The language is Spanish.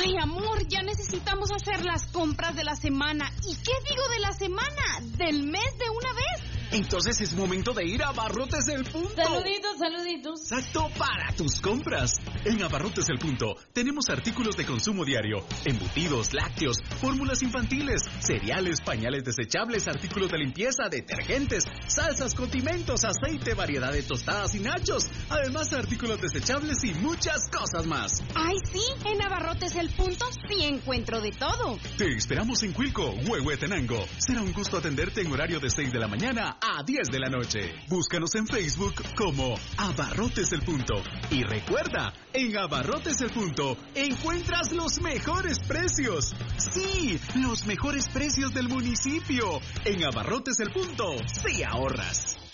Ay, amor, ya necesitamos hacer las compras de la semana. ¿Y qué digo de la semana? Del mes de una vez. Entonces es momento de ir a Abarrotes El Punto. Saluditos. Exacto, para tus compras. En Abarrotes El Punto tenemos artículos de consumo diario, embutidos, lácteos, fórmulas infantiles, cereales, pañales desechables, artículos de limpieza, detergentes, salsas, condimentos, aceite, variedad de tostadas y nachos, además artículos desechables y muchas cosas más. Ay, sí, en Abarrotes El Punto sí encuentro de todo. Te esperamos en Cuilco, Huehuetenango. Será un gusto atenderte en horario de 6 de la mañana a 10 de la noche. Búscanos en Facebook como Abarrotes El Punto. Y recuerda, en Abarrotes El Punto encuentras los mejores precios. Sí, los mejores precios del municipio. En Abarrotes El Punto, sí ahorras.